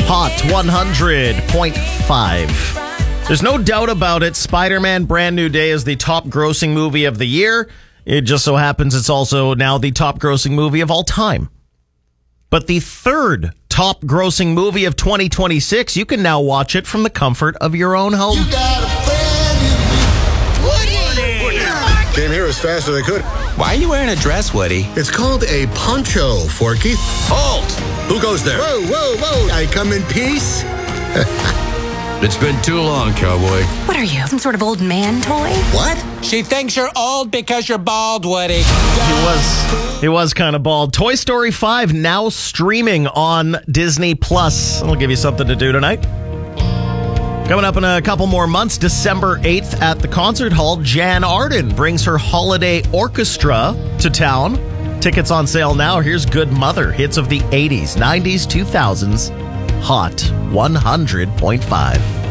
Hot 100.5. There's no doubt about it. Spider-Man Brand New Day is the top grossing movie of the year. It just so happens it's also now the top grossing movie of all time. But the third top grossing movie of 2026, you can now watch it from the comfort of your own home. You got a friend in me. Woody! Came here as fast as I could. Why are you wearing a dress, Woody? It's called a poncho, Forky. Halt! Who goes there? Whoa, whoa, whoa. I come in peace. It's been too long, cowboy. What are you, some sort of old man toy? What? She thinks you're old because you're bald, Woody. He was kind of bald. Toy Story 5 now streaming on Disney Plus. It'll give you something to do tonight. Coming up in a couple more months, December 8th at the Concert Hall, Jan Arden brings her holiday orchestra to town. Tickets on sale now. Here's Good Mother, hits of the 80s, 90s, 2000s. Hot 100.5.